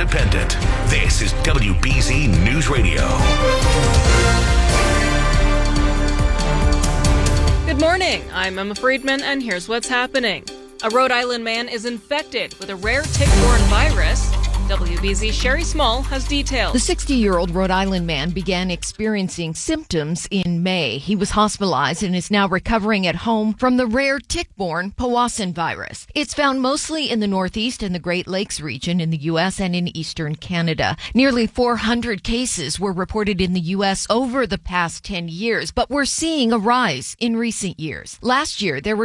independent. This is WBZ News Radio. Good morning. I'm Emma Friedman, and here's what's happening. A Rhode Island man is infected with a rare tick-borne virus. WBZ's Sherry Small has details. The 60-year-old Rhode Island man began experiencing symptoms in May. He was hospitalized and is now recovering at home from the rare tick-borne Powassan virus. It's found mostly in the Northeast and the Great Lakes region in the U.S. and in eastern Canada. Nearly 400 cases were reported in the U.S. over the past 10 years, but we're seeing a rise in recent years. Last year, there were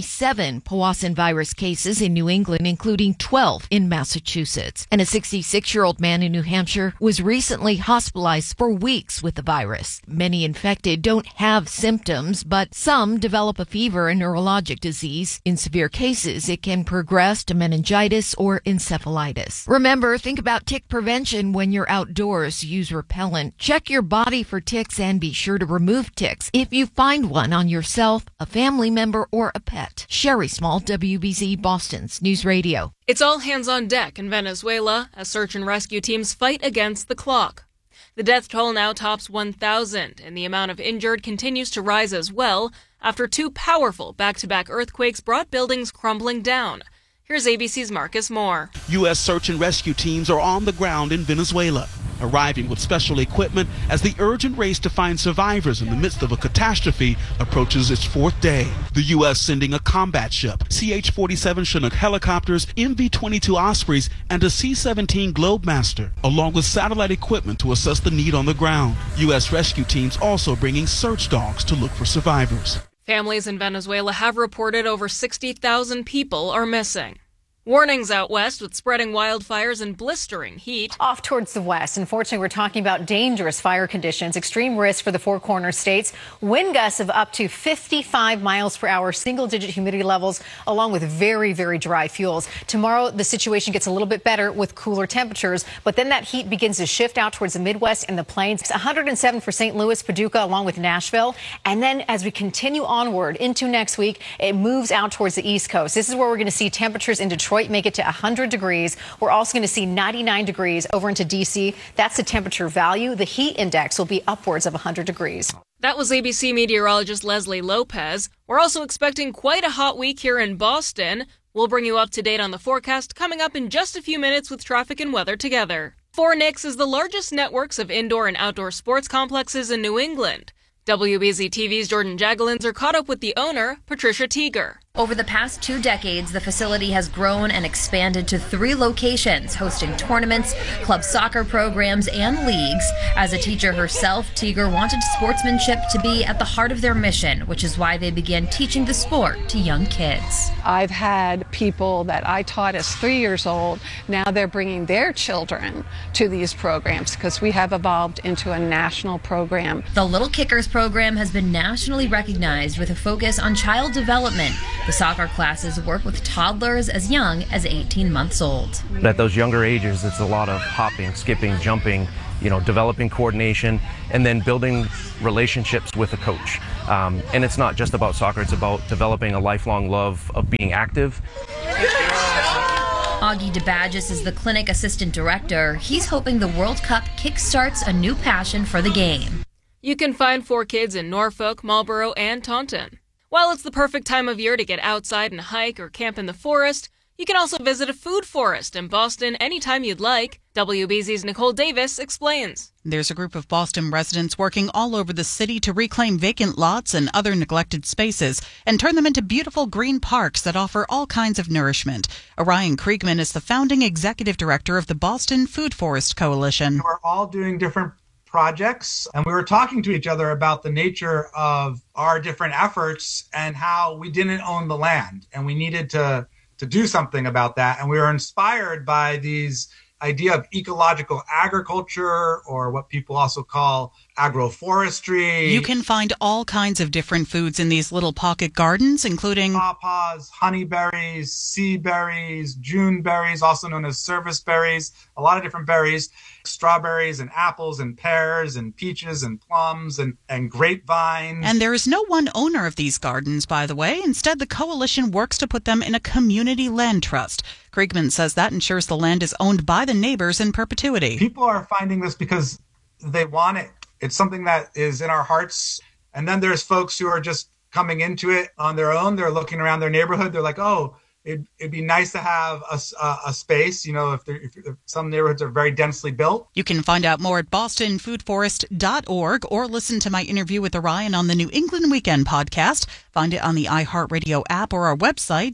27 Powassan virus cases in New England, including 12 in Massachusetts. And a 66-year-old man in New Hampshire was recently hospitalized for weeks with the virus. Many infected don't have symptoms, but some develop a fever and neurologic disease. In severe cases, it can progress to meningitis or encephalitis. Remember, think about tick prevention when you're outdoors. Use repellent. Check your body for ticks and be sure to remove ticks if you find one on yourself, a family member, or a pet. Sherry Small, WBZ Boston's News Radio. It's all hands on deck in Venezuela as search and rescue teams fight against the clock. The death toll now tops 1,000, and the amount of injured continues to rise as well after two powerful back-to-back earthquakes brought buildings crumbling down. Here's ABC's Marcus Moore. U.S. search and rescue teams are on the ground in Venezuela, arriving with special equipment as the urgent race to find survivors in the midst of a catastrophe approaches its fourth day. The U.S. sending a combat ship, CH-47 Chinook helicopters, MV-22 Ospreys, and a C-17 Globemaster, along with satellite equipment to assess the need on the ground. U.S. rescue teams also bringing search dogs to look for survivors. Families in Venezuela have reported over 60,000 people are missing. Warnings out west with spreading wildfires and blistering heat. Off towards the west. Unfortunately, we're talking about dangerous fire conditions, extreme risk for the Four Corners states, wind gusts of up to 55 miles per hour, single-digit humidity levels, along with very, very dry fuels. Tomorrow, the situation gets a little bit better with cooler temperatures, but then that heat begins to shift out towards the Midwest and the plains. It's 107 for St. Louis, Paducah, along with Nashville. And then as we continue onward into next week, it moves out towards the East Coast. This is where we're going to see temperatures in Detroit make it to 100 degrees. We're also going to see 99 degrees over into D.C. That's the temperature value. The heat index will be upwards of 100 degrees. That was ABC meteorologist Leslie Lopez. We're also expecting quite a hot week here in Boston. We'll bring you up to date on the forecast coming up in just a few minutes with traffic and weather together. Fornix is the largest networks of indoor and outdoor sports complexes in New England. WBZ TV's Jordan Jagelins are caught up with the owner, Patricia Teager. Over the past 2 decades, the facility has grown and expanded to 3 locations, hosting tournaments, club soccer programs, and leagues. As a teacher herself, Teager wanted sportsmanship to be at the heart of their mission, which is why they began teaching the sport to young kids. I've had people that I taught as 3 years old. Now they're bringing their children to these programs because we have evolved into a national program. The Little Kickers program has been nationally recognized with a focus on child development. The soccer classes work with toddlers as young as 18 months old. At those younger ages, it's a lot of hopping, skipping, jumping, developing coordination, and then building relationships with a coach. And it's not just about soccer, it's about developing a lifelong love of being active. Augie DeBadges is the clinic assistant director. He's hoping the World Cup kickstarts a new passion for the game. You can find 4Kids in Norfolk, Marlborough, and Taunton. While it's the perfect time of year to get outside and hike or camp in the forest, you can also visit a food forest in Boston anytime you'd like. WBZ's Nicole Davis explains. There's a group of Boston residents working all over the city to reclaim vacant lots and other neglected spaces and turn them into beautiful green parks that offer all kinds of nourishment. Orion Kriegman is the founding executive director of the Boston Food Forest Coalition. We're all doing different projects, and we were talking to each other about the nature of our different efforts and how we didn't own the land, and we needed to do something about that. And we were inspired by these idea of ecological agriculture, or what people also call agroforestry. You can find all kinds of different foods in these little pocket gardens, including pawpaws, honeyberries, sea berries, June berries, also known as service berries, a lot of different berries, strawberries and apples and pears and peaches and plums and grapevines. And there is no one owner of these gardens, by the way. Instead, the coalition works to put them in a community land trust. Kriegman says that ensures the land is owned by the neighbors in perpetuity. People are finding this because they want it. It's something that is in our hearts. And then there's folks who are just coming into it on their own. They're looking around their neighborhood. They're like, oh, it'd be nice to have a space, if some neighborhoods are very densely built. You can find out more at bostonfoodforest.org or listen to my interview with Orion on the New England Weekend podcast. Find it on the iHeartRadio app or our website,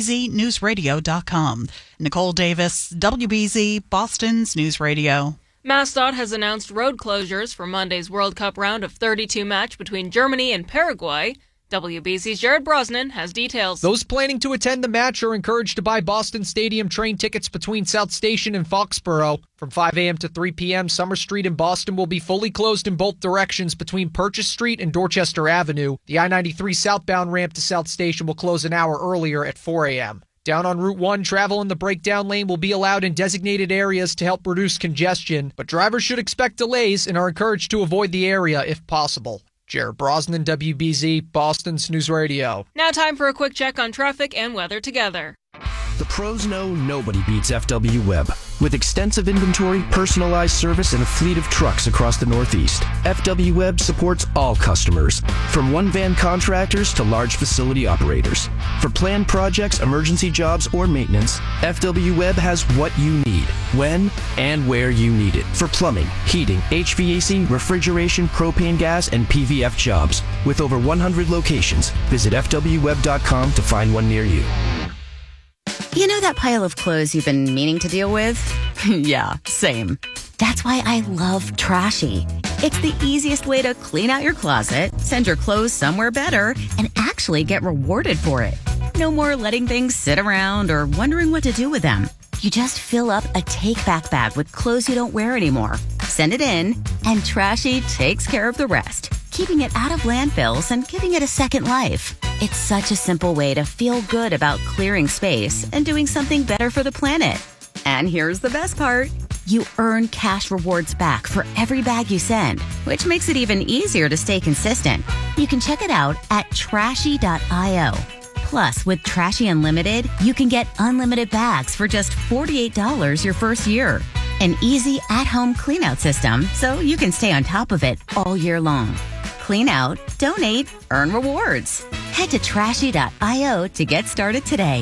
wbznewsradio.com. Nicole Davis, WBZ, Boston's News Radio. MassDOT has announced road closures for Monday's World Cup round of 32 match between Germany and Paraguay. WBC's Jared Brosnan has details. Those planning to attend the match are encouraged to buy Boston Stadium train tickets between South Station and Foxborough. From 5 a.m. to 3 p.m., Summer Street in Boston will be fully closed in both directions between Purchase Street and Dorchester Avenue. The I-93 southbound ramp to South Station will close an hour earlier at 4 a.m. Down on Route 1, travel in the breakdown lane will be allowed in designated areas to help reduce congestion, but drivers should expect delays and are encouraged to avoid the area if possible. Jared Brosnan, WBZ, Boston's News Radio. Now time for a quick check on traffic and weather together. The pros know nobody beats FW Web. With extensive inventory, personalized service, and a fleet of trucks across the Northeast, FW Web supports all customers, from one-van contractors to large facility operators. For planned projects, emergency jobs, or maintenance, FW Web has what you need, when and where you need it. For plumbing, heating, HVAC, refrigeration, propane gas, and PVF jobs. With over 100 locations, visit FWWeb.com to find one near you. You know that pile of clothes you've been meaning to deal with? Yeah, same. That's why I love Trashy. It's the easiest way to clean out your closet, send your clothes somewhere better, and actually get rewarded for it. No more letting things sit around or wondering what to do with them. You just fill up a take-back bag with clothes you don't wear anymore. Send it in, and Trashy takes care of the rest, keeping it out of landfills and giving it a second life. It's such a simple way to feel good about clearing space and doing something better for the planet. And here's the best part. You earn cash rewards back for every bag you send, which makes it even easier to stay consistent. You can check it out at trashy.io. Plus, with Trashy Unlimited, you can get unlimited bags for just $48 your first year. An easy at-home clean-out system so you can stay on top of it all year long. Clean out, donate, earn rewards. Head to trashy.io to get started today.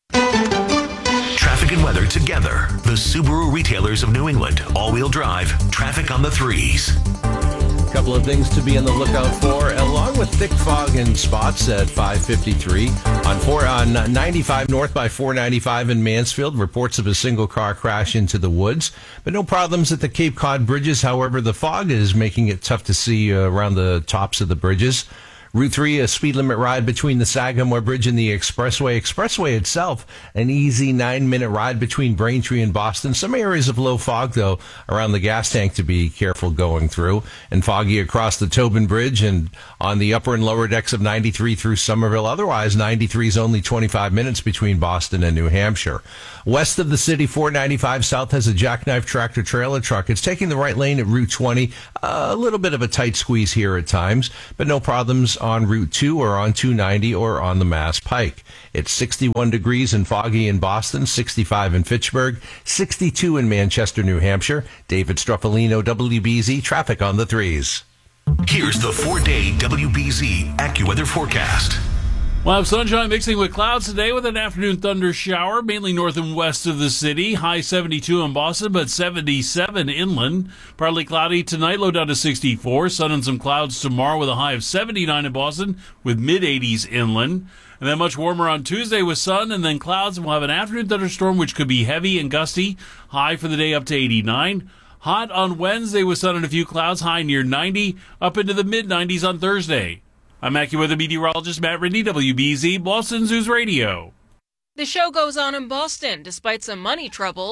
Traffic and weather together. The Subaru retailers of New England. All-wheel drive. Traffic on the threes. Couple of things to be on the lookout for, along with thick fog in spots at 5:53 on 95 north by 495 in Mansfield. Reports of a single car crash into the woods, but no problems at the Cape Cod bridges. However, the fog is making it tough to see around the tops of the bridges. Route 3, a speed limit ride between the Sagamore Bridge and the Expressway. Expressway itself, an easy 9-minute ride between Braintree and Boston. Some areas of low fog, though, around the gas tank to be careful going through. And foggy across the Tobin Bridge and on the upper and lower decks of 93 through Somerville. Otherwise, 93 is only 25 minutes between Boston and New Hampshire. West of the city, 495 south has a jackknife tractor-trailer truck. It's taking the right lane at Route 20. A little bit of a tight squeeze here at times, but no problems on Route 2 or on 290 or on the Mass Pike. It's 61 degrees and foggy in Boston, 65 in Fitchburg, 62 in Manchester, New Hampshire. David Struffolino, WBZ, traffic on the threes. Here's the 4-day WBZ AccuWeather forecast. We'll have sunshine mixing with clouds today with an afternoon thunder shower, mainly north and west of the city. High 72 in Boston, but 77 inland. Partly cloudy tonight, low down to 64. Sun and some clouds tomorrow with a high of 79 in Boston with mid-80s inland. And then much warmer on Tuesday with sun and then clouds. And we'll have an afternoon thunderstorm, which could be heavy and gusty. High for the day up to 89. Hot on Wednesday with sun and a few clouds, high near 90, up into the mid-90s on Thursday. I'm AccuWeather meteorologist Matt Ridney, WBZ, Boston News Radio. The show goes on in Boston despite some money troubles.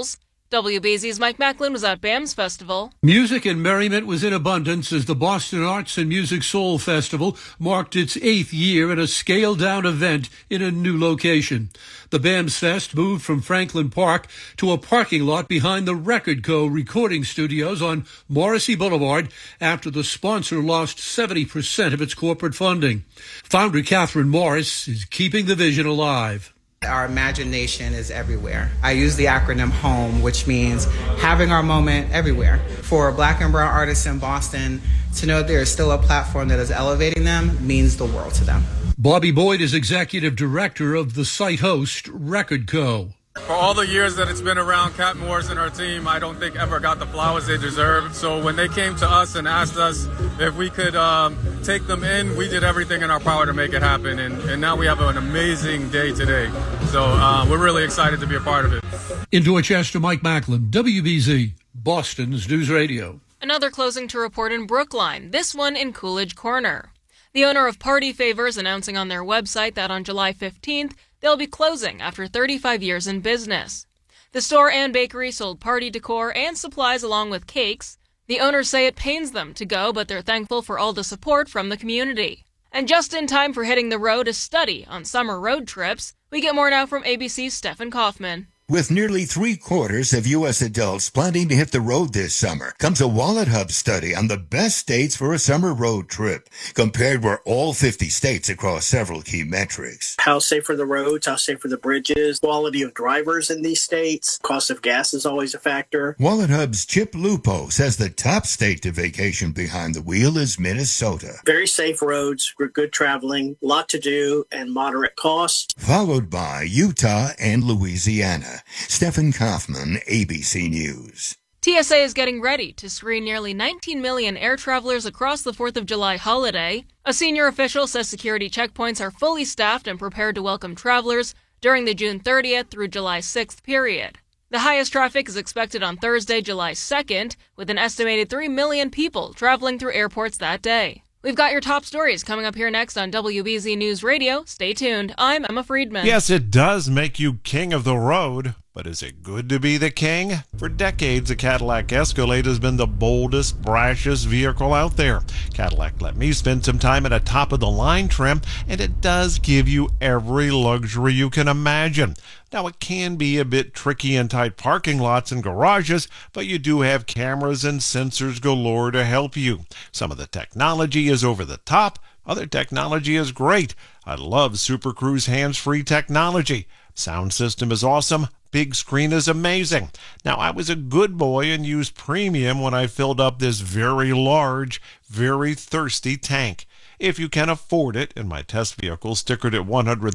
WBZ's Mike Macklin was at BAM's festival. Music and merriment was in abundance as the Boston Arts and Music Soul Festival marked its 8th year in a scaled-down event in a new location. The BAM's Fest moved from Franklin Park to a parking lot behind the Record Co. recording studios on Morrissey Boulevard after the sponsor lost 70% of its corporate funding. Founder Catherine Morris is keeping the vision alive. Our imagination is everywhere. I use the acronym HOME, which means having our moment everywhere. For Black and brown artists in Boston, to know there is still a platform that is elevating them means the world to them. Bobby Boyd is executive director of the site host Record Co. For all the years that it's been around, Cat Morris and her team, I don't think ever got the flowers they deserve. So when they came to us and asked us if we could take them in, we did everything in our power to make it happen. And now we have an amazing day today. So we're really excited to be a part of it. In Dorchester, Mike Macklin, WBZ, Boston's News Radio. Another closing to report in Brookline, this one in Coolidge Corner. The owner of Party Favors announcing on their website that on July 15th, they'll be closing after 35 years in business. The store and bakery sold party decor and supplies along with cakes. The owners say it pains them to go, but they're thankful for all the support from the community. And just in time for hitting the road, a study on summer road trips. We get more now from ABC's Stephen Kaufman. With nearly 3/4 of U.S. adults planning to hit the road this summer, comes a WalletHub study on the best states for a summer road trip, compared with all 50 states across several key metrics. How safe are the roads? How safe are the bridges? Quality of drivers in these states? Cost of gas is always a factor. WalletHub's Chip Lupo says the top state to vacation behind the wheel is Minnesota. Very safe roads, good traveling, lot to do, and moderate cost. Followed by Utah and Louisiana. Stephen Kaufman, ABC News. TSA is getting ready to screen nearly 19 million air travelers across the 4th of July holiday. A senior official says security checkpoints are fully staffed and prepared to welcome travelers during the June 30th through July 6th period. The highest traffic is expected on Thursday, July 2nd, with an estimated 3 million people traveling through airports that day. We've got your top stories coming up here next on WBZ News Radio. Stay tuned. I'm Emma Friedman. Yes, it does make you king of the road, but is it good to be the king? For decades, a Cadillac Escalade has been the boldest, brashest vehicle out there. Cadillac let me spend some time in a top-of-the-line trim, and it does give you every luxury you can imagine. Now, it can be a bit tricky in tight parking lots and garages, but you do have cameras and sensors galore to help you. Some of the technology is over the top. Other technology is great. I love Super Cruise hands-free technology. Sound system is awesome. Big screen is amazing. Now, I was a good boy and used premium when I filled up this very large, very thirsty tank. If you can afford it, and my test vehicle stickered at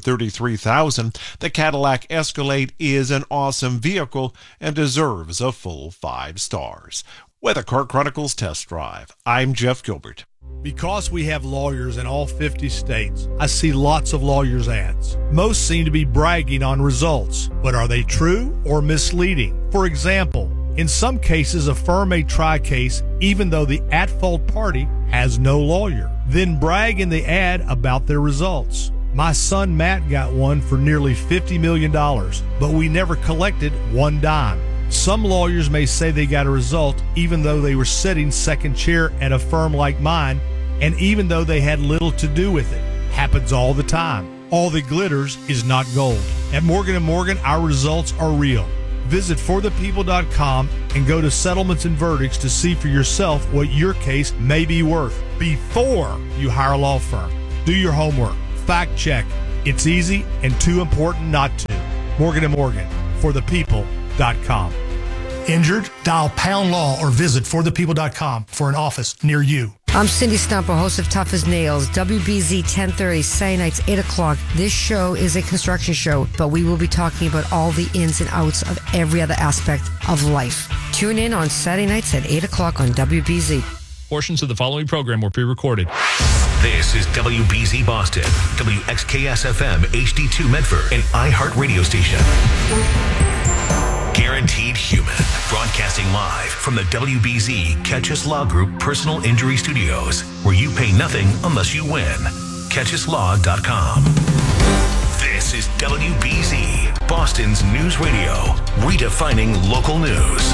$133,000, the Cadillac Escalade is an awesome vehicle and deserves a full 5 stars. With a Car Chronicles Test Drive, I'm Jeff Gilbert. Because we have lawyers in all 50 states, I see lots of lawyers' ads. Most seem to be bragging on results, but are they true or misleading? For example, in some cases, a firm may try a case even though the at-fault party has no lawyer, then brag in the ad about their results. My son Matt got one for nearly $50 million, but we never collected one dime. Some lawyers may say they got a result even though they were sitting second chair at a firm like mine, and even though they had little to do with it. Happens all the time. All that glitters is not gold. At Morgan & Morgan, our results are real. Visit forthepeople.com and go to settlements and verdicts to see for yourself what your case may be worth before you hire a law firm. Do your homework. Fact check. It's easy and too important not to. Morgan & Morgan, forthepeople.com. Injured? Dial Pound Law or visit forthepeople.com for an office near you. I'm Cindy Stumper, host of Tough as Nails, WBZ 1030, Saturday nights, 8 o'clock. This show is a construction show, but we will be talking about all the ins and outs of every other aspect of life. Tune in on Saturday nights at 8 o'clock on WBZ. Portions of the following program were pre-recorded. This is WBZ Boston, WXKS-FM, HD2 Medford, an iHeart radio station. Guaranteed Human, broadcasting live from the WBZ Catchus Law Group Personal Injury Studios, where you pay nothing unless you win. CatchusLaw.com. This is WBZ, Boston's news radio, redefining local news.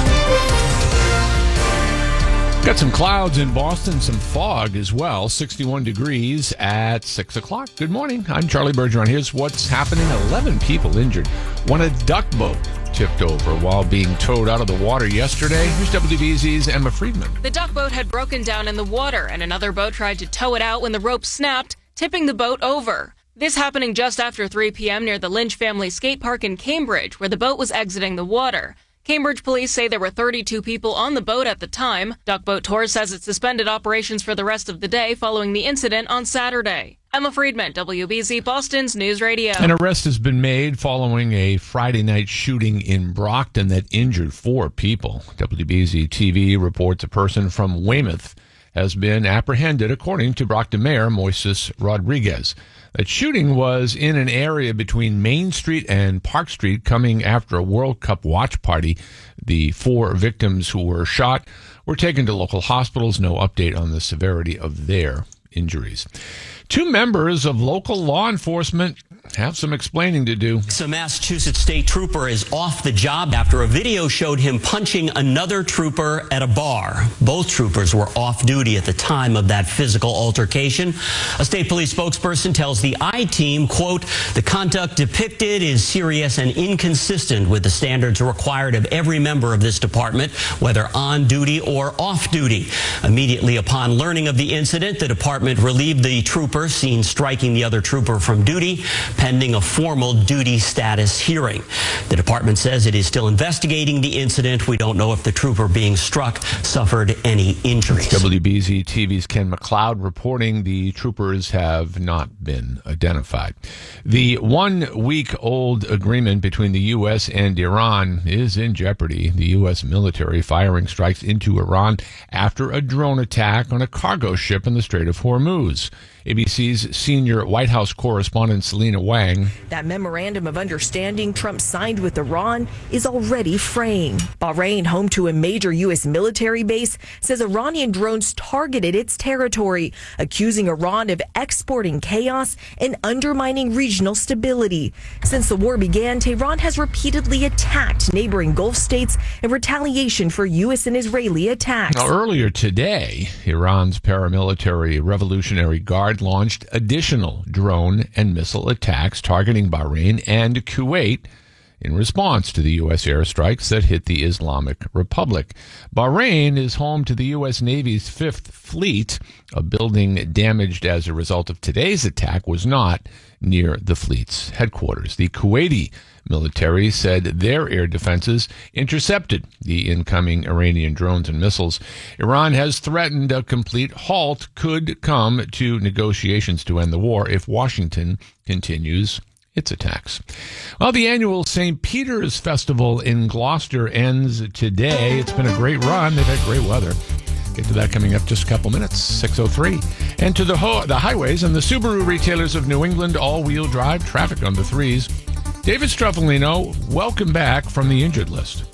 Got some clouds in Boston, some fog as well. 61 degrees at 6 o'clock. Good morning. I'm Charlie Bergeron. Here's what's happening. 11 people injured when a duck boat tipped over while being towed out of the water yesterday. Here's WBZ's Emma Friedman. The duck boat had broken down in the water, and another boat tried to tow it out when the rope snapped, tipping the boat over. This happening just after 3 p.m. near the Lynch Family Skate Park in Cambridge, where the boat was exiting the water. Cambridge police say there were 32 people on the boat at the time. Duck Boat Tours says it suspended operations for the rest of the day following the incident on Saturday. Emma Friedman, WBZ Boston's News Radio. An arrest has been made following a Friday night shooting in Brockton that injured 4 people. WBZ TV reports a person from Weymouth has been apprehended, according to Brockton Mayor Moises Rodriguez. That shooting was in an area between Main Street and Park Street coming after a World Cup watch party. The 4 victims who were shot were taken to local hospitals. No update on the severity of their injuries. 2 members of local law enforcement have some explaining to do. A Massachusetts state trooper is off the job after a video showed him punching another trooper at a bar. Both troopers were off duty at the time of that physical altercation. A state police spokesperson tells the I-Team, quote, "The conduct depicted is serious and inconsistent with the standards required of every member of this department, whether on duty or off duty." Immediately upon learning of the incident, the department relieved the trooper seen striking the other trooper from duty, pending a formal duty status hearing. The department says it is still investigating the incident. We don't know if the trooper being struck suffered any injuries. WBZ TV's Ken McLeod reporting the troopers have not been identified. The 1-week-old agreement between the U.S. and Iran is in jeopardy. The U.S. military firing strikes into Iran after a drone attack on a cargo ship in the Strait of Hormuz. ABC's senior White House correspondent Selena Wang. That memorandum of understanding Trump signed with Iran is already fraying. Bahrain, home to a major U.S. military base, says Iranian drones targeted its territory, accusing Iran of exporting chaos and undermining regional stability. Since the war began, Tehran has repeatedly attacked neighboring Gulf states in retaliation for U.S. and Israeli attacks. Now, earlier today, Iran's paramilitary Revolutionary Guard launched additional drone and missile attacks targeting Bahrain and Kuwait in response to the U.S. airstrikes that hit the Islamic Republic. Bahrain is home to the U.S. Navy's 5th Fleet. A building damaged as a result of today's attack was not near the fleet's headquarters. The Kuwaiti military said their air defenses intercepted the incoming Iranian drones and missiles. Iran has threatened a complete halt could come to negotiations to end the war if Washington continues its attacks. Well, the annual St. Peter's Festival in Gloucester ends today. It's been a great run. They've had great weather. Get to that coming up just a couple minutes, 6:03. And to the highways and the Subaru retailers of New England, all-wheel drive, traffic on the 3s. David Struffolino, welcome back from the injured list.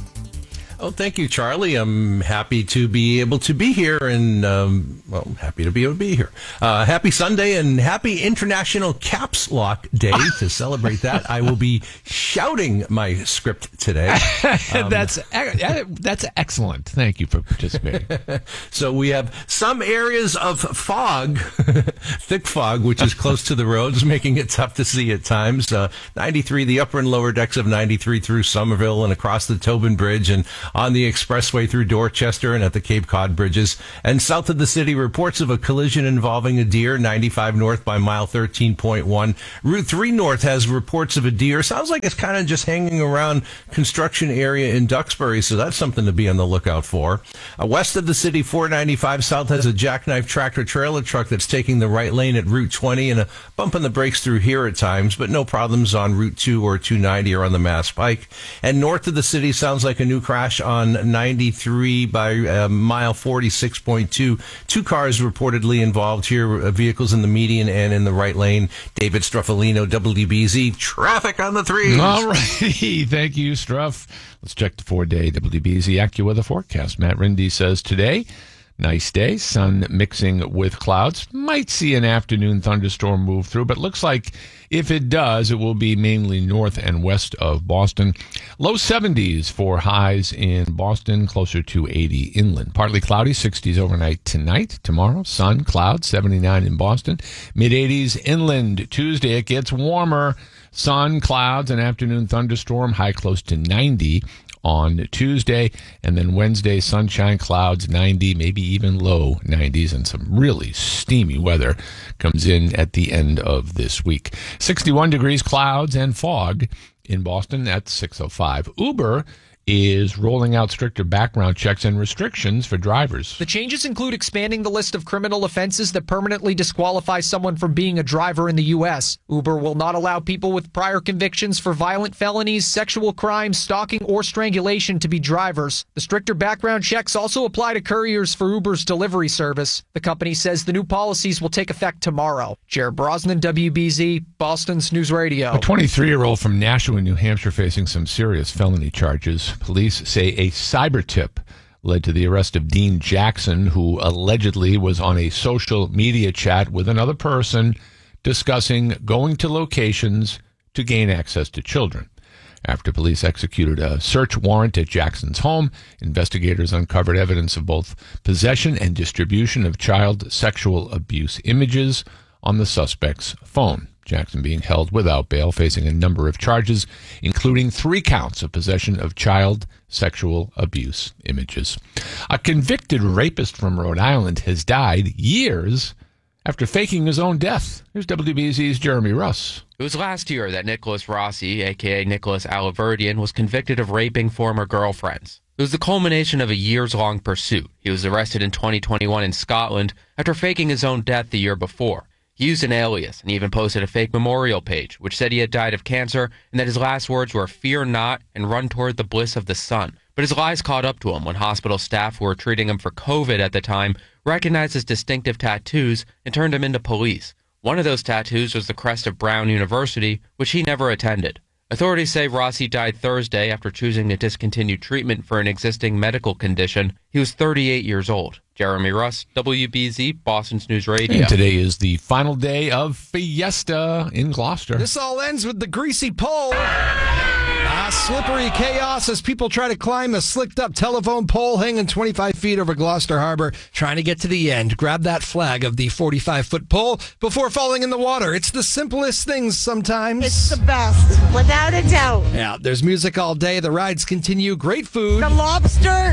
Oh, thank you, Charlie. I'm happy to be able to be here and, happy to be able to be here. Happy Sunday and happy International Caps Lock Day. To celebrate that, I will be shouting my script today. That's excellent. Thank you for participating. So we have some areas of fog, thick fog, which is close to the roads, making it tough to see at times. 93, the upper and lower decks of 93 through Somerville and across the Tobin Bridge and on the expressway through Dorchester and at the Cape Cod bridges. And south of the city, reports of a collision involving a deer, 95 north by mile 13.1. Route 3 north has reports of a deer. Sounds like it's kind of just hanging around construction area in Duxbury, so that's something to be on the lookout for. West of the city, 495 south has a jackknife tractor trailer truck that's taking the right lane at Route 20 and a bump on the brakes through here at times, but no problems on Route 2 or 290 or on the Mass Pike. And north of the city, sounds like a new crash on 93 by mile 46.2. 2 cars reportedly involved here, vehicles in the median and in the right lane. David Struffolino, WBZ, traffic on the 3s. All righty. Thank you, Struff. Let's check the 4-day WBZ AccuWeather forecast. Matt Rindy says today, Nice day, sun mixing with clouds. Might see an afternoon thunderstorm move through, but looks like if it does, it will be mainly north and west of Boston. Low 70s for highs in Boston, closer to 80 inland. Partly cloudy, 60s overnight tonight. Tomorrow, sun, clouds, 79 in Boston. Mid-80s inland. Tuesday, it gets warmer. Sun, clouds, an afternoon thunderstorm, high close to 90 on Tuesday, and then Wednesday, sunshine, clouds, 90, maybe even low 90s, and some really steamy weather comes in at the end of this week. 61 degrees, clouds, and fog in Boston at 6:05. Uber is rolling out stricter background checks and restrictions for drivers. The changes include expanding the list of criminal offenses that permanently disqualify someone from being a driver in the U.S. Uber will not allow people with prior convictions for violent felonies, sexual crimes, stalking, or strangulation to be drivers. The stricter background checks also apply to couriers for Uber's delivery service. The company says the new policies will take effect tomorrow. Jared Brosnan, WBZ, Boston's News Radio. A 23-year-old from Nashua, New Hampshire, facing some serious felony charges. Police say a cyber tip led to the arrest of Dean Jackson, who allegedly was on a social media chat with another person discussing going to locations to gain access to children. After police executed a search warrant at Jackson's home, investigators uncovered evidence of both possession and distribution of child sexual abuse images on the suspect's phone. Jackson being held without bail, facing a number of charges, including 3 counts of possession of child sexual abuse images. A convicted rapist from Rhode Island has died years after faking his own death. Here's WBZ's Jeremy Russ. It was last year that Nicholas Rossi, a.k.a. Nicholas Aliverdian, was convicted of raping former girlfriends. It was the culmination of a years-long pursuit. He was arrested in 2021 in Scotland after faking his own death the year before. He used an alias and even posted a fake memorial page, which said he had died of cancer and that his last words were, "Fear not and run toward the bliss of the sun." But his lies caught up to him when hospital staff who were treating him for COVID at the time recognized his distinctive tattoos and turned him into police. One of those tattoos was the crest of Brown University, which he never attended. Authorities say Rossi died Thursday after choosing to discontinue treatment for an existing medical condition. He was 38 years old. Jeremy Russ, WBZ, Boston's News Radio. And today is the final day of Fiesta in Gloucester. This all ends with the greasy pole. Slippery chaos as people try to climb a slicked-up telephone pole hanging 25 feet over Gloucester Harbor, trying to get to the end. Grab that flag of the 45-foot pole before falling in the water. It's the simplest things sometimes. It's the best, without a doubt. Yeah, there's music all day. The rides continue. Great food. The lobster.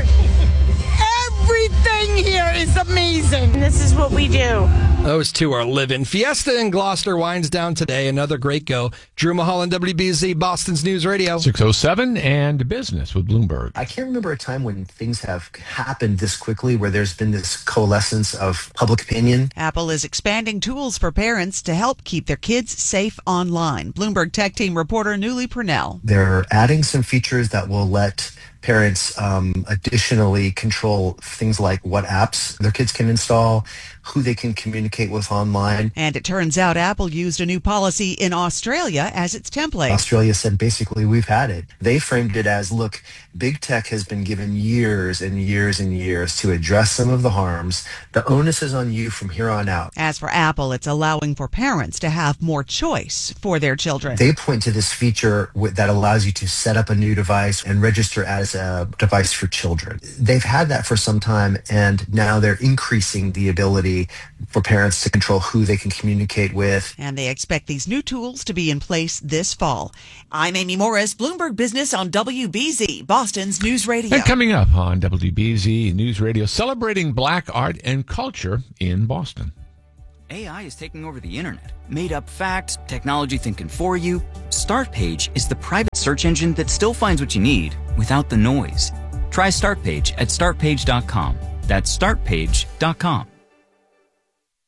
Everything here is amazing. This is what we do. Those two are living. Fiesta in Gloucester winds down today. Another great go. Drew Mulholland, WBZ, Boston's News Radio. 6:07 and business with Bloomberg. I can't remember a time when things have happened this quickly where there's been this coalescence of public opinion. Apple is expanding tools for parents to help keep their kids safe online. Bloomberg Tech Team reporter Newly Purnell. They're adding some features that will let parents additionally control things like what apps their kids can install, who they can communicate with online. And it turns out Apple used a new policy in Australia as its template. Australia said, basically, we've had it. They framed it as, look, big tech has been given years and years and years to address some of the harms. The onus is on you from here on out. As for Apple, it's allowing for parents to have more choice for their children. They point to this feature that allows you to set up a new device and register as a device for children. They've had that for some time, and now they're increasing the ability for parents to control who they can communicate with. And they expect these new tools to be in place this fall. I'm Amy Morris, Bloomberg Business on WBZ, Boston's News Radio. And coming up on WBZ News Radio, celebrating Black art and culture in Boston. AI is taking over the internet. Made up facts, technology thinking for you. Startpage is the private search engine that still finds what you need without the noise. Try Startpage at startpage.com. That's startpage.com.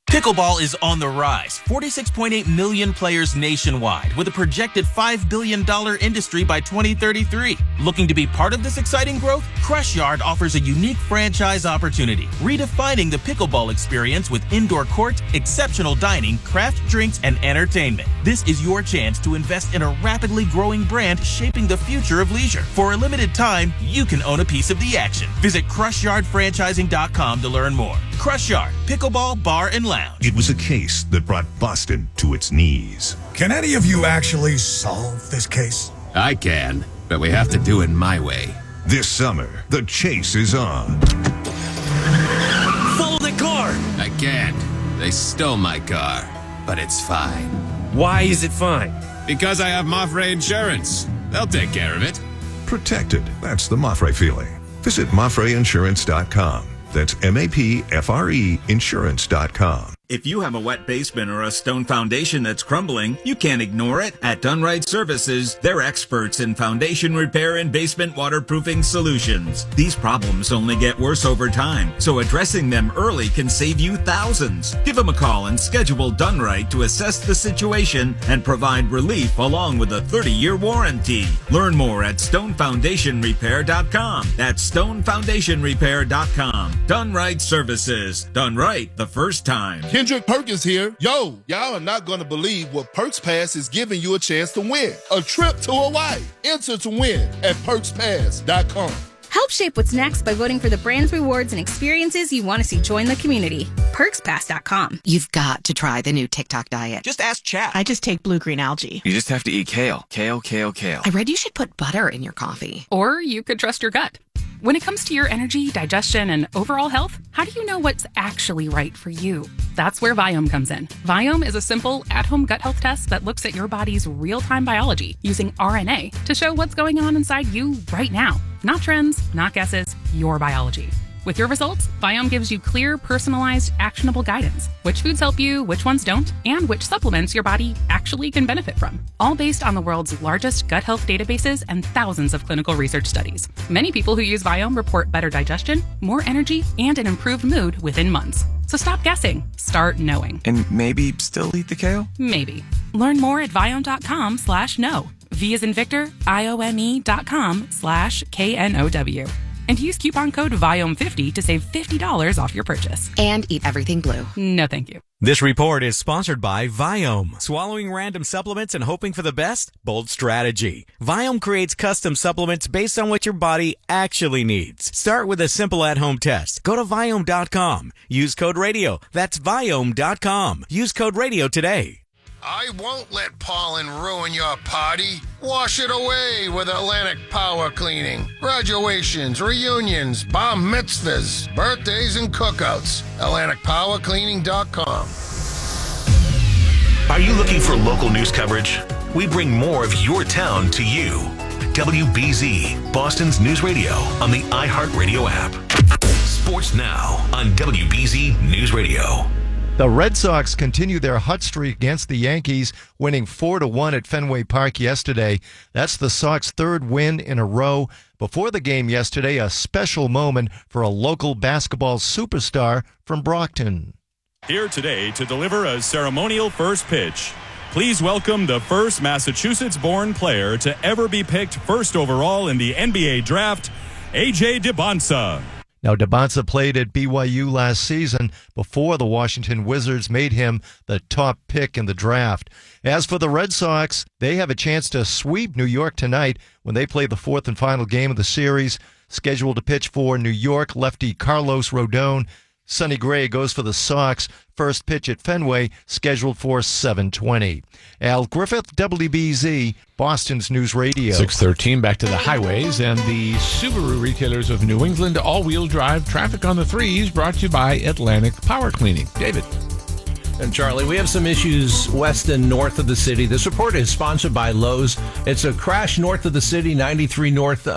Pickleball is on the rise. 46.8 million players nationwide, with a projected $5 billion industry by 2033. Looking to be part of this exciting growth? Crush Yard offers a unique franchise opportunity, redefining the pickleball experience with indoor court, exceptional dining, craft drinks, and entertainment. This is your chance to invest in a rapidly growing brand shaping the future of leisure. For a limited time, you can own a piece of the action. Visit CrushYardFranchising.com to learn more. Crush Yard, pickleball, bar, and lounge. It was a case that brought Boston to its knees. Can any of you actually solve this case? I can, but we have to do it my way. This summer, the chase is on. Follow the car! I can't. They stole my car, but it's fine. Why is it fine? Because I have Mafre Insurance. They'll take care of it. Protected. That's the Mafre feeling. Visit MafreInsurance.com. That's MAPFRE Insurance.com. If you have a wet basement or a stone foundation that's crumbling, you can't ignore it. At Dunright Services, they're experts in foundation repair and basement waterproofing solutions. These problems only get worse over time, so addressing them early can save you thousands. Give them a call and schedule Dunright to assess the situation and provide relief along with a 30-year warranty. Learn more at stonefoundationrepair.com. That's stonefoundationrepair.com. Dunright Services. Done right the first time. Kendrick Perkins here. Yo, y'all are not going to believe what Perks Pass is giving you a chance to win. A trip to Hawaii. Enter to win at PerksPass.com. Help shape what's next by voting for the brands, rewards, and experiences you want to see join the community. PerksPass.com. You've got to try the new TikTok diet. Just ask chat. I just take blue-green algae. You just have to eat kale. Kale, kale, kale. I read you should put butter in your coffee. Or you could trust your gut. When it comes to your energy, digestion, and overall health, how do you know what's actually right for you? That's where Viome comes in. Viome is a simple, at-home gut health test that looks at your body's real-time biology using RNA to show what's going on inside you right now. Not trends, not guesses, your biology. With your results, Viome gives you clear, personalized, actionable guidance. Which foods help you, which ones don't, and which supplements your body actually can benefit from. All based on the world's largest gut health databases and thousands of clinical research studies. Many people who use Viome report better digestion, more energy, and an improved mood within months. So stop guessing. Start knowing. And maybe still eat the kale? Maybe. Learn more at Viome.com/know. V as in Victor, IOME.com/KNOW. And use coupon code VIOME50 to save $50 off your purchase. And eat everything blue. No, thank you. This report is sponsored by Viome. Swallowing random supplements and hoping for the best? Bold strategy. Viome creates custom supplements based on what your body actually needs. Start with a simple at-home test. Go to Viome.com. Use code RADIO. That's Viome.com. Use code RADIO today. I won't let pollen ruin your party. Wash it away with Atlantic Power Cleaning. Graduations, reunions, bar mitzvahs, birthdays, and cookouts. AtlanticPowerCleaning.com. Are you looking for local news coverage? We bring more of your town to you. WBZ, Boston's news radio on the iHeartRadio app. Sports now on WBZ News Radio. The Red Sox continue their hot streak against the Yankees, winning 4-1 at Fenway Park yesterday. That's the Sox' third win in a row. Before the game yesterday, a special moment for a local basketball superstar from Brockton. Here today to deliver a ceremonial first pitch. Please welcome the first Massachusetts-born player to ever be picked first overall in the NBA draft, A.J. Dybantsa. Now, Dybantsa played at BYU last season before the Washington Wizards made him the top pick in the draft. As for the Red Sox, they have a chance to sweep New York tonight when they play the fourth and final game of the series. Scheduled to pitch for New York, lefty Carlos Rodon. Sonny Gray goes for the Sox. First pitch at Fenway, scheduled for 7:20. Al Griffith, WBZ, Boston's News Radio. 6:13, back to the highways, and the Subaru retailers of New England all-wheel drive traffic on the threes, brought to you by Atlantic Power Cleaning. David. And Charlie, we have some issues west and north of the city. This report is sponsored by Lowe's. It's a crash north of the city, 93 North,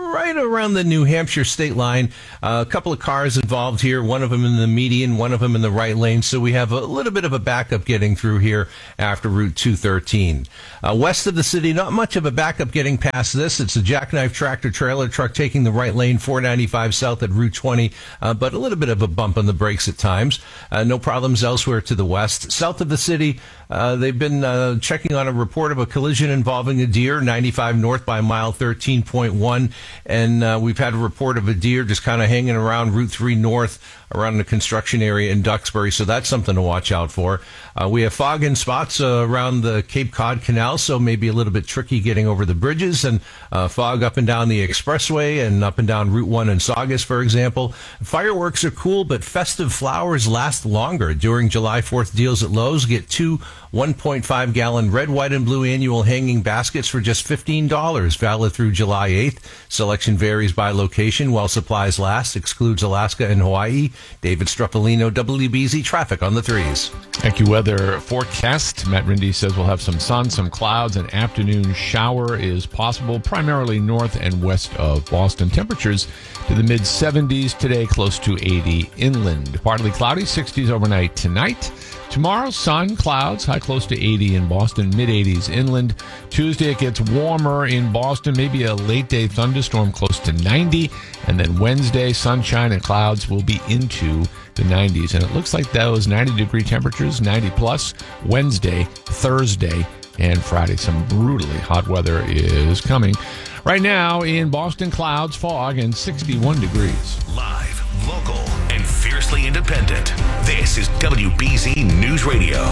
right around the New Hampshire state line. A couple of cars involved here, one of them in the median, one of them in the right lane. So we have a little bit of a backup getting through here after Route 213. West of the city, not much of a backup getting past this. It's a jackknife tractor trailer truck taking the right lane, 495 south at Route 20, but a little bit of a bump on the brakes at times. No problems elsewhere to the west. South of the city, they've been checking on a report of a collision involving a deer, 95 north by mile 13.1, and we've had a report of a deer just kind of hanging around Route 3 north around the construction area in Duxbury, so that's something to watch out for. We have fog in spots around the Cape Cod Canal, so maybe a little bit tricky getting over the bridges, and fog up and down the expressway and up and down Route 1 in Saugus, for example. Fireworks are cool, but festive flowers last longer. During July 4th deals at Lowe's, get 2 1.5-gallon red, white, and blue annual hanging baskets for just $15, valid through July 8th. Selection varies by location while supplies last, excludes Alaska and Hawaii. David Struffolino, WBZ Traffic on the 3s. Thank you. Weather forecast. Matt Rindy says we'll have some sun, some clouds. An afternoon shower is possible, primarily north and west of Boston. Temperatures to the mid-70s today, close to 80 inland. Partly cloudy, 60s overnight tonight. Tomorrow, sun, clouds, high close to 80 in Boston, mid-80s inland. Tuesday, it gets warmer in Boston, maybe a late-day thunderstorm close to 90. And then Wednesday, sunshine and clouds will be into the 90s. And it looks like those 90-degree temperatures, 90-plus, Wednesday, Thursday, and Friday. Some brutally hot weather is coming. Right now, in Boston, clouds, fog, and 61 degrees. Live, local, and fiercely independent. This is WBZ News Radio.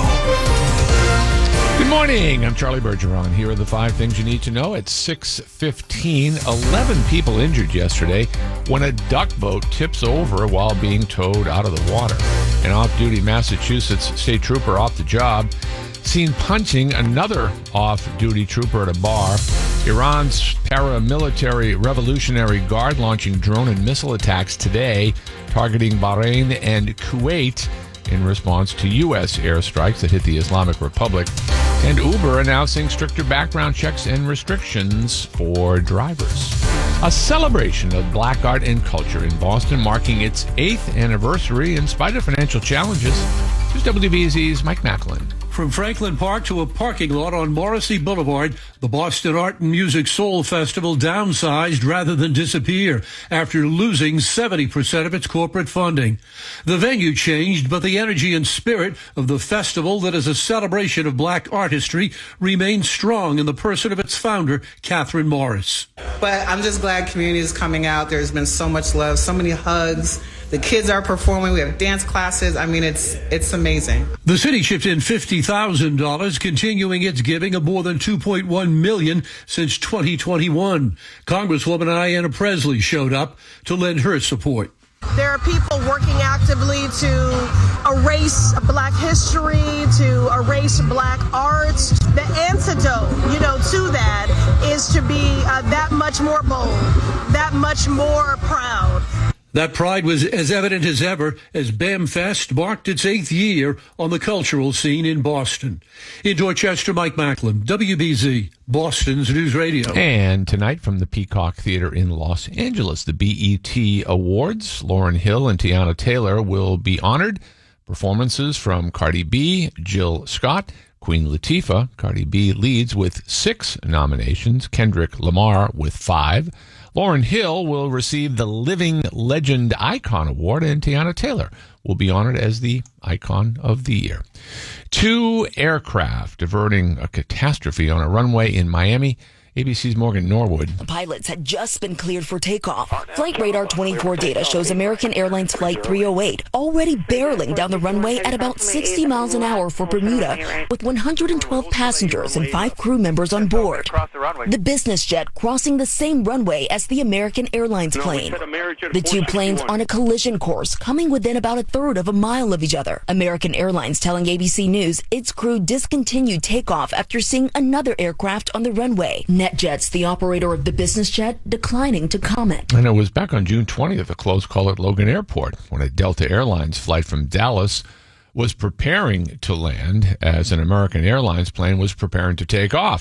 Good morning. I'm Charlie Bergeron. Here are the 5 things you need to know at 6:15. 11 people injured yesterday when a duck boat tips over while being towed out of the water. An off-duty Massachusetts state trooper off the job seen punching another off-duty trooper at a bar. Iran's paramilitary Revolutionary Guard launching drone and missile attacks today, targeting Bahrain and Kuwait in response to U.S. airstrikes that hit the Islamic Republic. And Uber announcing stricter background checks and restrictions for drivers. A celebration of black art and culture in Boston, marking its 8th anniversary in spite of financial challenges. Here's WBZ's Mike Macklin. From Franklin Park to a parking lot on Morrissey Boulevard, the Boston Art and Music Soul Festival downsized rather than disappear after losing 70% of its corporate funding. The venue changed, but the energy and spirit of the festival that is a celebration of black artistry remains strong in the person of its founder, Catherine Morris. But I'm just glad community is coming out. There's been so much love, so many hugs. The kids are performing. We have dance classes. I mean, it's amazing. The city chipped in $50,000, continuing its giving of more than $2.1 million since 2021. Congresswoman Ayanna Pressley showed up to lend her support. There are people working actively to erase black history, to erase black arts. The antidote, to that is to be that much more bold, that much more proud. That pride was as evident as ever as BAMFest marked its 8th year on the cultural scene in Boston. In Dorchester, Mike Macklin, WBZ, Boston's News Radio. And tonight from the Peacock Theater in Los Angeles, the BET Awards. Lauryn Hill and Tiana Taylor will be honored. Performances from Cardi B, Jill Scott, Queen Latifah. Cardi B leads with 6 nominations. Kendrick Lamar with 5. Lauryn Hill will receive the Living Legend Icon Award, and Tiana Taylor will be honored as the Icon of the Year. 2 aircraft averting a catastrophe on a runway in Miami. ABC's Morgan Norwood. Pilots had just been cleared for takeoff. Flight Radar 24 data shows American Airlines Flight 308 already barreling down the runway at about 60 miles an hour for Bermuda, with 112 passengers and 5 crew members on board. The business jet crossing the same runway as the American Airlines plane. The 2 planes on a collision course, coming within about a third of a mile of each other. American Airlines telling ABC News its crew discontinued takeoff after seeing another aircraft on the runway. NetJets, the operator of the business jet, declining to comment. And it was back on June 20th, a close call at Logan Airport, when a Delta Airlines flight from Dallas was preparing to land as an American Airlines plane was preparing to take off.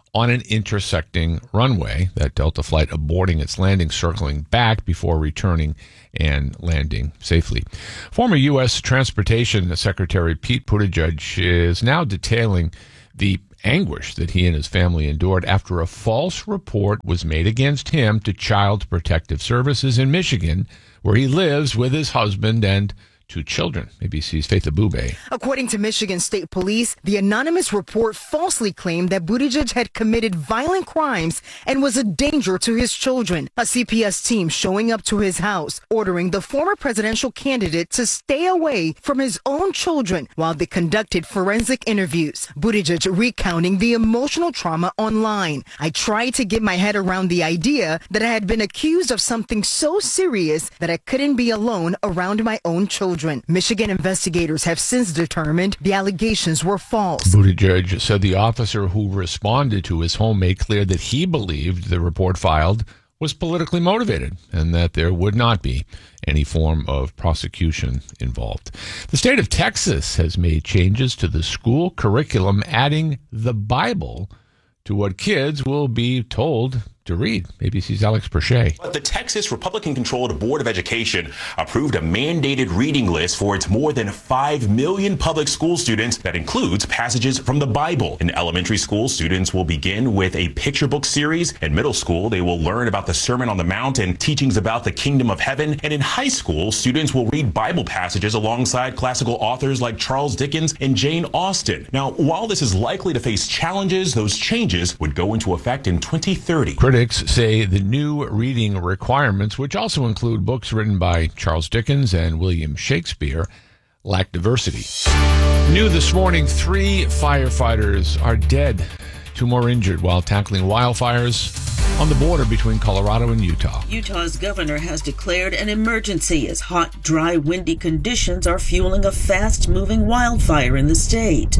on an intersecting runway. That Delta flight aborting its landing, circling back before returning and landing safely. Former U.S. Transportation Secretary Pete Buttigieg is now detailing the anguish that he and his family endured after a false report was made against him to Child Protective Services in Michigan, where he lives with his husband and 2 children. ABC's Faith Abube. According to Michigan State Police, the anonymous report falsely claimed that Buttigieg had committed violent crimes and was a danger to his children. A CPS team showing up to his house, ordering the former presidential candidate to stay away from his own children while they conducted forensic interviews. Buttigieg recounting the emotional trauma online. I tried to get my head around the idea that I had been accused of something so serious that I couldn't be alone around my own children. Michigan investigators have since determined the allegations were false. Buttigieg said the officer who responded to his home made clear that he believed the report filed was politically motivated and that there would not be any form of prosecution involved. The state of Texas has made changes to the school curriculum, adding the Bible to what kids will be told to read. ABC's Alex Perche. But the Texas Republican-controlled Board of Education approved a mandated reading list for its more than 5 million public school students that includes passages from the Bible. In elementary school, students will begin with a picture book series. In middle school, they will learn about the Sermon on the Mount and teachings about the kingdom of heaven. And in high school, students will read Bible passages alongside classical authors like Charles Dickens and Jane Austen. Now, while this is likely to face challenges, those changes would go into effect in 2030. Critics say the new reading requirements, which also include books written by Charles Dickens and William Shakespeare, lack diversity. New this morning, 3 firefighters are dead, 2 more injured while tackling wildfires on the border between Colorado and Utah. Utah's governor has declared an emergency as hot, dry, windy conditions are fueling a fast-moving wildfire in the state.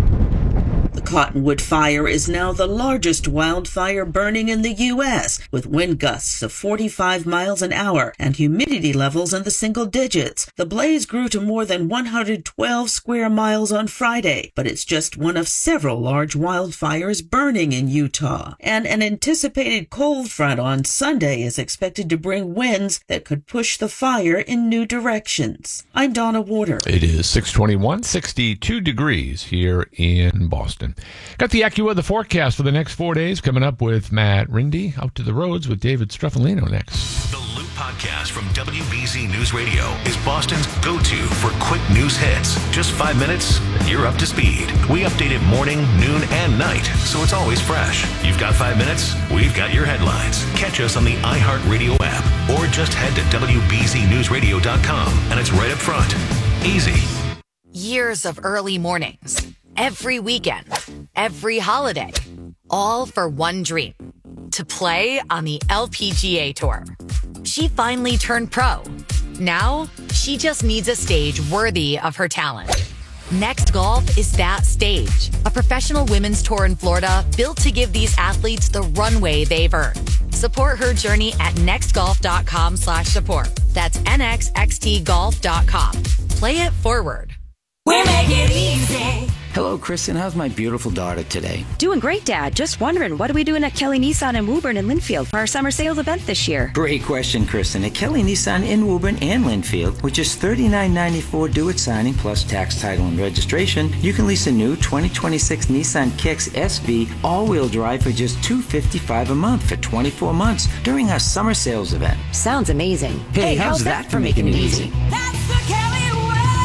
The Cottonwood Fire is now the largest wildfire burning in the U.S., with wind gusts of 45 miles an hour and humidity levels in the single digits. The blaze grew to more than 112 square miles on Friday, but it's just one of several large wildfires burning in Utah. And an anticipated cold front on Sunday is expected to bring winds that could push the fire in new directions. I'm Donna Warder. It is 6:21, 62 degrees here in Boston. Got the AccuWeather forecast for the next 4 days coming up with Matt Rindy. Out to the roads with David Streffolino next. The Loop Podcast from WBZ News Radio is Boston's go-to for quick news hits. Just 5 minutes, and you're up to speed. We update it morning, noon, and night, so it's always fresh. You've got 5 minutes, we've got your headlines. Catch us on the iHeartRadio app, or just head to WBZNewsRadio.com, and it's right up front. Easy. Years of early mornings, every weekend, every holiday, all for one dream, to play on the LPGA Tour. She finally turned pro. Now, she just needs a stage worthy of her talent. Next Golf is that stage, a professional women's tour in Florida built to give these athletes the runway they've earned. Support her journey at nextgolf.com/support. That's nxxtgolf.com. Play it forward. We make it easy. Hello, Kristen. How's my beautiful daughter today? Doing great, Dad. Just wondering, what are we doing at Kelly Nissan in Woburn and Linfield for our summer sales event this year? Great question, Kristen. At Kelly Nissan in Woburn and Linfield, with just $39.94 due at signing plus tax, title, and registration, you can lease a new 2026 Nissan Kicks SV all-wheel drive for just $255 a month for 24 months during our summer sales event. Sounds amazing. Hey, how's that for making it easy? That's the Kelly way!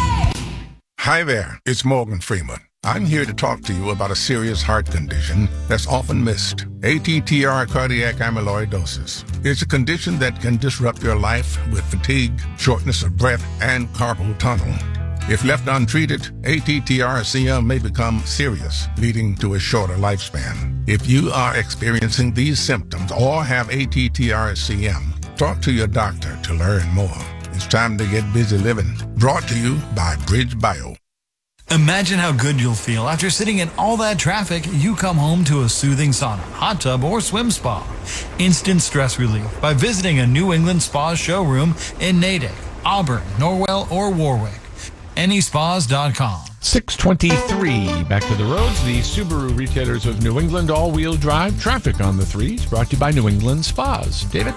Hi there, it's Morgan Freeman. I'm here to talk to you about a serious heart condition that's often missed. ATTR cardiac amyloidosis. It's a condition that can disrupt your life with fatigue, shortness of breath, and carpal tunnel. If left untreated, ATTR-CM may become serious, leading to a shorter lifespan. If you are experiencing these symptoms or have ATTR-CM, talk to your doctor to learn more. It's time to get busy living. Brought to you by Bridge Bio. Imagine how good you'll feel after sitting in all that traffic. You come home to a soothing sauna, hot tub, or swim spa. Instant stress relief by visiting a New England Spa showroom in Natick, Auburn, Norwell, or Warwick. AnySpas.com. 6:23. Back to the roads. The Subaru retailers of New England all-wheel drive traffic on the 3s, brought to you by New England Spas. David?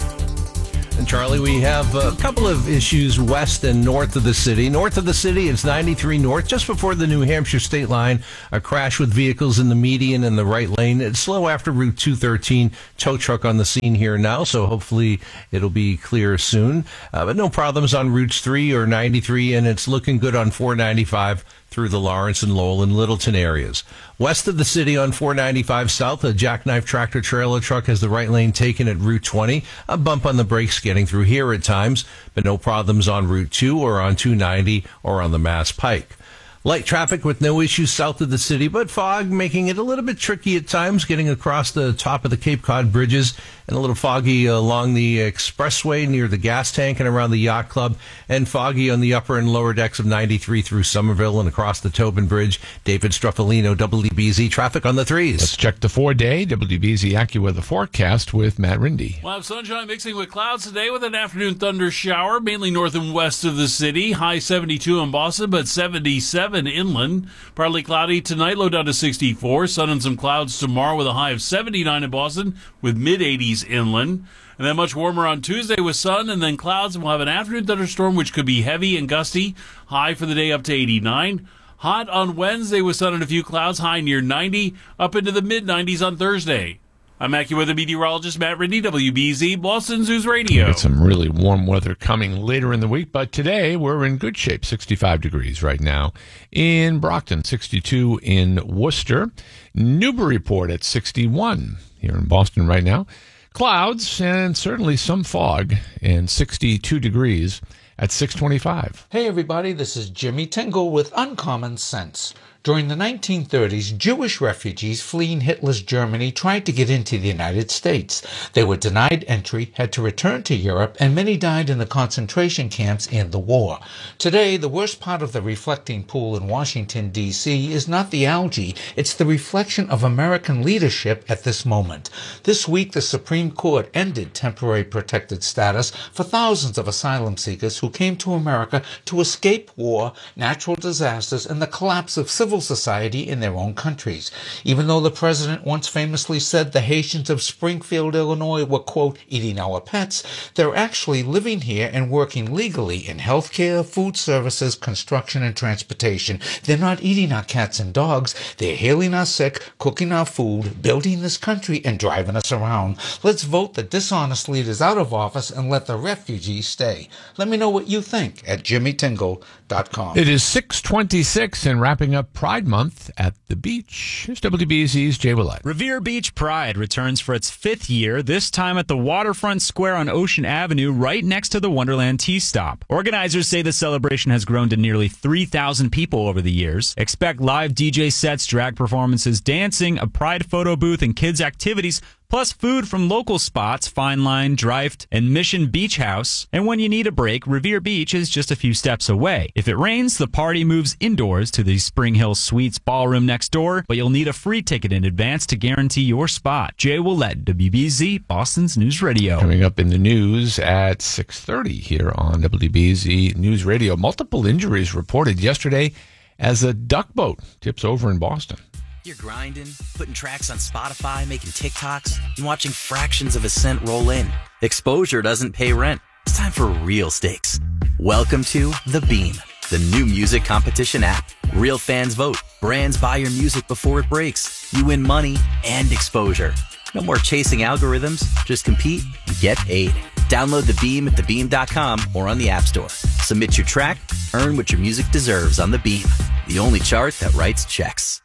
And Charlie, we have a couple of issues west and north of the city. North of the city, it's 93 north, just before the New Hampshire state line. A crash with vehicles in the median and the right lane. It's slow after Route 213. Tow truck on the scene here now, so hopefully it'll be clear soon. But no problems on Routes 3 or 93, and it's looking good on 495 through the Lawrence and Lowell and Littleton areas. West of the city on 495 south, a jackknife tractor trailer truck has the right lane taken at Route 20. A bump on the brakes getting through here at times, but no problems on Route 2 or on 290 or on the Mass Pike. Light traffic with no issues south of the city, but fog making it a little bit tricky at times getting across the top of the Cape Cod bridges, and a little foggy along the expressway near the gas tank and around the yacht club, and foggy on the upper and lower decks of 93 through Somerville and across the Tobin Bridge. David Struffolino, WBZ traffic on the 3s. Let's check the 4-day WBZ AccuWeather forecast with Matt Rindy. We'll have sunshine mixing with clouds today with an afternoon thunder shower, mainly north and west of the city. High 72 in Boston, but 77 inland. Partly cloudy tonight, low down to 64. Sun and some clouds tomorrow with a high of 79 in Boston with mid-80s inland. And then much warmer on Tuesday with sun and then clouds, and we'll have an afternoon thunderstorm which could be heavy and gusty. High for the day up to 89. Hot on Wednesday with sun and a few clouds, high near 90, up into the mid-90s on Thursday. I'm AccuWeather meteorologist Matt Rindy, WBZ, Boston News Radio. We've got some really warm weather coming later in the week, but today we're in good shape. 65 degrees right now in Brockton, 62 in Worcester. Newburyport at 61 here in Boston right now. Clouds and certainly some fog, and 62 degrees at 6:25. Hey everybody, this is Jimmy Tingle with Uncommon Sense. During the 1930s, Jewish refugees fleeing Hitler's Germany tried to get into the United States. They were denied entry, had to return to Europe, and many died in the concentration camps and the war. Today, the worst part of the reflecting pool in Washington, D.C. is not the algae, it's the reflection of American leadership at this moment. This week, the Supreme Court ended temporary protected status for thousands of asylum seekers who came to America to escape war, natural disasters, and the collapse of civil society in their own countries. Even though the president once famously said the Haitians of Springfield, Illinois were, quote, eating our pets, they're actually living here and working legally in healthcare, food services, construction, and transportation. They're not eating our cats and dogs. They're healing our sick, cooking our food, building this country, and driving us around. Let's vote the dishonest leaders out of office and let the refugees stay. Let me know what you think at jimmytingle.com. It is 6:26 and wrapping up Pride Month at the beach. Here's WBZ's Jay Willett. Revere Beach Pride returns for its 5th year, this time at the Waterfront Square on Ocean Avenue, right next to the Wonderland Tea Stop. Organizers say the celebration has grown to nearly 3,000 people over the years. Expect live DJ sets, drag performances, dancing, a Pride photo booth, and kids' activities, plus food from local spots, Fine Line, Drift, and Mission Beach House. And when you need a break, Revere Beach is just a few steps away. If it rains, the party moves indoors to the Spring Hill Suites ballroom next door, but you'll need a free ticket in advance to guarantee your spot. Jay Willett, WBZ, Boston's News Radio. Coming up in the news at 6:30 here on WBZ News Radio. Multiple injuries reported yesterday as a duck boat tips over in Boston. You're grinding, putting tracks on Spotify, making TikToks, and watching fractions of a cent roll in. Exposure doesn't pay rent. It's time for real stakes. Welcome to The Beam, the new music competition app. Real fans vote. Brands buy your music before it breaks. You win money and exposure. No more chasing algorithms. Just compete and get paid. Download The Beam at thebeam.com or on the App Store. Submit your track, earn what your music deserves on The Beam, the only chart that writes checks.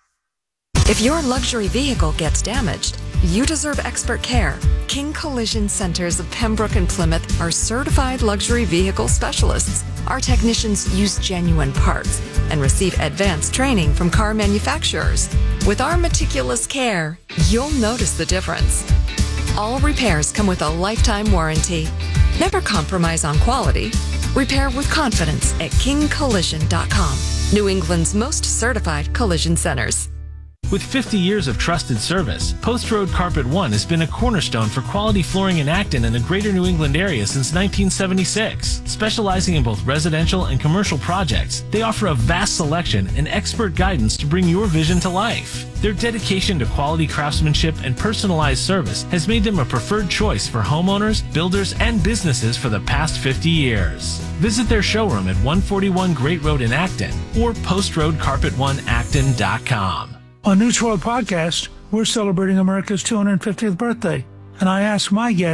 If your luxury vehicle gets damaged, you deserve expert care. King Collision Centers of Pembroke and Plymouth are certified luxury vehicle specialists. Our technicians use genuine parts and receive advanced training from car manufacturers. With our meticulous care, you'll notice the difference. All repairs come with a lifetime warranty. Never compromise on quality. Repair with confidence at kingcollision.com. New England's most certified collision centers. With 50 years of trusted service, Post Road Carpet One has been a cornerstone for quality flooring in Acton and the greater New England area since 1976. Specializing in both residential and commercial projects, they offer a vast selection and expert guidance to bring your vision to life. Their dedication to quality craftsmanship and personalized service has made them a preferred choice for homeowners, builders, and businesses for the past 50 years. Visit their showroom at 141 Great Road in Acton or postroadcarpet1acton.com. On News World Podcast, we're celebrating America's 250th birthday, and I asked my guest